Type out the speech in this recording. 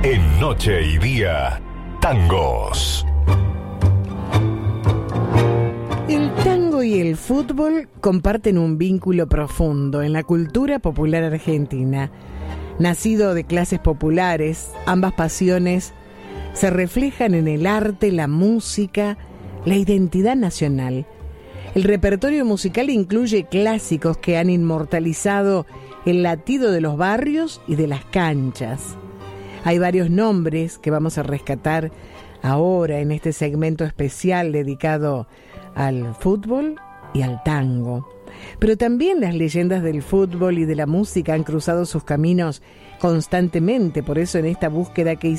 En Noche y Día, tangos. El tango y el fútbol comparten un vínculo profundo en la cultura popular argentina. Nacido de clases populares, ambas pasiones se reflejan en el arte, la música, la identidad nacional. El repertorio musical incluye clásicos que han inmortalizado el latido de los barrios y de las canchas. Hay varios nombres que vamos a rescatar ahora en este segmento especial dedicado al fútbol y al tango. Pero también las leyendas del fútbol y de la música han cruzado sus caminos constantemente. Por eso en esta búsqueda que